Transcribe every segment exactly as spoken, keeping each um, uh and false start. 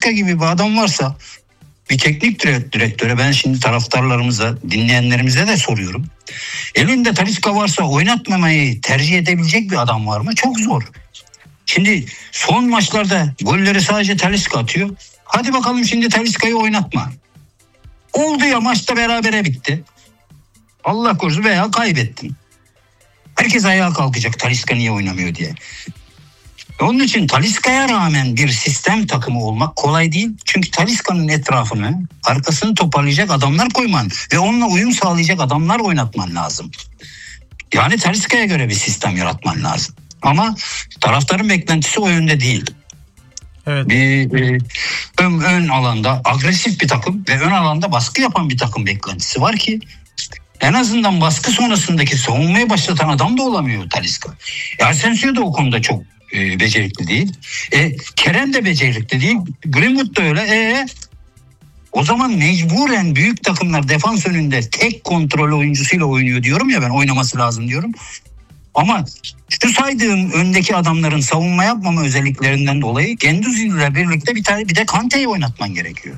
Talisca gibi bir adam varsa, bir teknik direktöre, ben şimdi taraftarlarımıza, dinleyenlerimize de soruyorum. Elinde Talisca varsa oynatmamayı tercih edebilecek bir adam var mı? Çok zor. Şimdi son maçlarda golleri sadece Talisca atıyor. Hadi bakalım şimdi Talisca'yı oynatma. Oldu ya, maçta berabere bitti. Allah korusun veya kaybettin. Herkes ayağa kalkacak Talisca niye oynamıyor diye. Onun için Talisca'ya rağmen bir sistem takımı olmak kolay değil. Çünkü Talisca'nın etrafını, arkasını toparlayacak adamlar koyman ve onunla uyum sağlayacak adamlar oynatman lazım. Yani Talisca'ya göre bir sistem yaratman lazım. Ama taraftarın beklentisi o yönde değil. Evet. Bir, bir ön, ön alanda agresif bir takım ve ön alanda baskı yapan bir takım beklentisi var ki en azından baskı sonrasındaki savunmayı başlatan adam da olamıyor Talisca. Asensio da o konuda çok e, becerikli değil. E, Kerem de becerikli değil. Greenwood da öyle. E, o zaman mecburen büyük takımlar defans önünde tek kontrol oyuncusuyla oynuyor diyorum ya, ben oynaması lazım diyorum. Ama şu saydığım öndeki adamların savunma yapmama özelliklerinden dolayı Guendouzi ile birlikte bir tane bir de Kante'yi oynatman gerekiyor.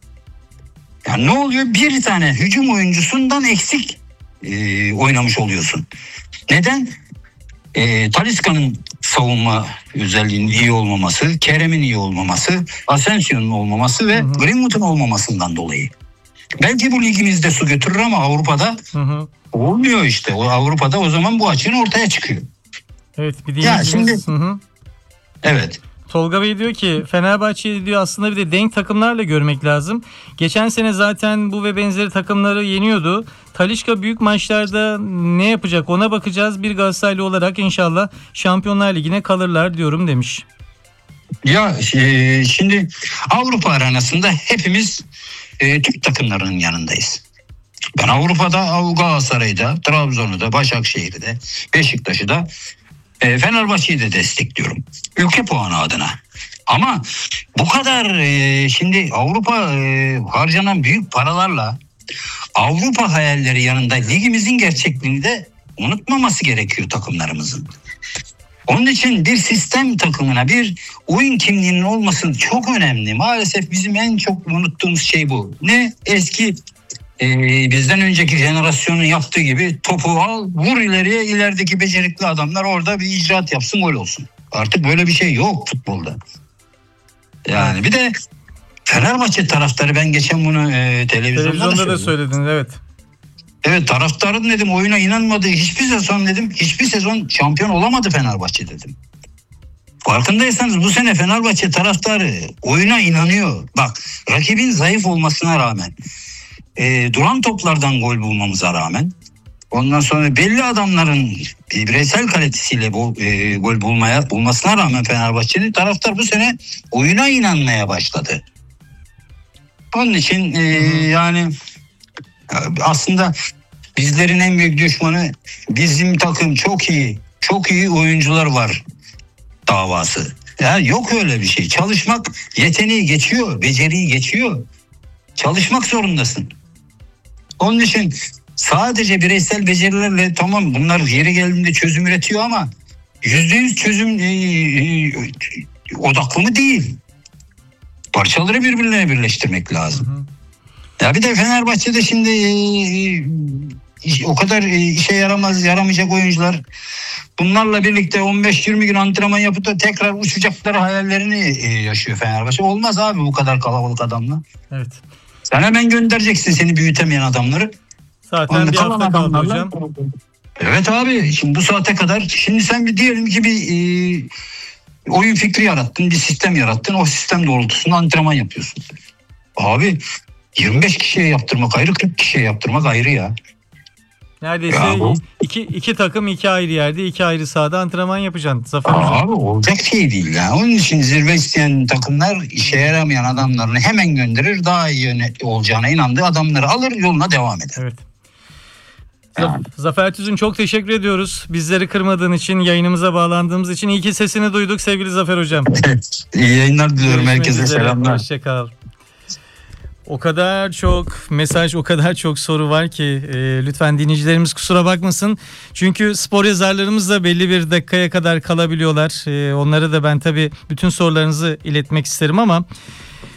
Yani ne oluyor? Bir tane hücum oyuncusundan eksik e, oynamış oluyorsun. Neden? E, Talisca'nın savunma özelliğinin iyi olmaması, Kerem'in iyi olmaması, Asensio'nun olmaması ve hı hı. Greenwood'un olmamasından dolayı. Belki bu ligimizde su götürür ama Avrupa'da hı hı. olmuyor işte. O Avrupa'da o zaman bu açığın ortaya çıkıyor. Evet, bir dinleyicimiz. Şimdi, hı hı. Evet. Tolga Bey diyor ki Fenerbahçe'yi diyor aslında bir de denk takımlarla görmek lazım. Geçen sene zaten bu ve benzeri takımları yeniyordu. Talisca büyük maçlarda ne yapacak ona bakacağız. Bir Galatasaraylı olarak inşallah Şampiyonlar Ligi'ne kalırlar diyorum demiş. Ya e, şimdi Avrupa arenasında hepimiz e, Türk takımlarının yanındayız. Ben Avrupa'da Galatasaray'da, Trabzon'u Başakşehir'i de, Beşiktaş'ı da, e, Fenerbahçe'yi de destekliyorum. Ülke puanı adına. Ama bu kadar e, şimdi Avrupa e, harcanan büyük paralarla Avrupa hayalleri yanında ligimizin gerçekliğini de unutmaması gerekiyor takımlarımızın. Onun için bir sistem takımına, bir oyun kimliğinin olması çok önemli. Maalesef bizim en çok unuttuğumuz şey bu. Ne? Eski e, bizden önceki jenerasyonun yaptığı gibi topu al, vur ileriye, ilerideki becerikli adamlar orada bir icraat yapsın, gol olsun. Artık böyle bir şey yok futbolda. Yani bir de Fenerbahçe taraftarı, ben geçen bunu e, televizyonda, televizyonda da söylediniz, evet. Evet, taraftarın dedim oyuna inanmadığı hiçbir sezon dedim hiçbir sezon şampiyon olamadı Fenerbahçe dedim. Farkındaysanız bu sene Fenerbahçe taraftarı oyuna inanıyor. Bak, rakibin zayıf olmasına rağmen, e, duran toplardan gol bulmamıza rağmen, ondan sonra belli adamların bireysel kalitesiyle bu e, gol bulmaya bulmasına rağmen Fenerbahçe'nin taraftar bu sene oyuna inanmaya başladı. Onun için e, yani aslında bizlerin en büyük düşmanı bizim takım çok iyi, çok iyi oyuncular var davası. Ya yok öyle bir şey. Çalışmak yeteneği geçiyor, beceriyi geçiyor. Çalışmak zorundasın. Onun için sadece bireysel becerilerle tamam, bunlar yeri geldiğinde çözüm üretiyor ama yüzde yüz çözüm e, e, odaklı mı değil. Parçaları birbirine birleştirmek lazım. Hı hı. Ya bir de Fenerbahçe'de şimdi e, o kadar e, işe yaramaz, yaramayacak oyuncular, bunlarla birlikte on beş yirmi gün antrenman yapıp da tekrar uçacakları hayallerini e, yaşıyor Fenerbahçe. Olmaz abi bu kadar kalabalık adamla. Evet. Sen hemen göndereceksin seni büyütemeyen adamları. Zaten bir hafta kaldı hocam. Evet abi, şimdi bu saate kadar, şimdi sen bir diyelim ki bir e, oyun fikri yarattın, bir sistem yarattın, o sistem doğrultusunda antrenman yapıyorsun. Abi yirmi beş kişiye yaptırmak ayrı, kırk kişiye yaptırmak ayrı ya. Neredeyse ya iki, iki takım iki ayrı yerde, iki ayrı sahada antrenman yapacaksın Zafer Hocam. Abi olacak şey değil ya. Onun için zirve isteyen takımlar işe yaramayan adamlarını hemen gönderir. Daha iyi olacağına inandığı adamları alır, yoluna devam eder. Evet. Yani. Zafer Tüzün, çok teşekkür ediyoruz. Bizleri kırmadığın için, yayınımıza bağlandığımız için. İyi ki sesini duyduk sevgili Zafer Hocam. İyi yayınlar diliyorum. Görüşmek herkese üzere. Selamlar. Hoşçakal. O kadar çok mesaj, o kadar çok soru var ki e, lütfen dinleyicilerimiz kusura bakmasın. Çünkü spor yazarlarımız da belli bir dakikaya kadar kalabiliyorlar. E, onlara da ben tabii bütün sorularınızı iletmek isterim ama